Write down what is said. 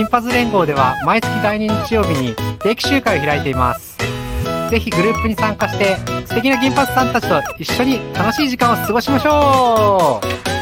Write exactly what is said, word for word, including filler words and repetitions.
銀パズ連合では毎月だいに日曜日に定期集会を開いています。ぜひグループに参加して素敵な銀パズさんたちと一緒に楽しい時間を過ごしましょう。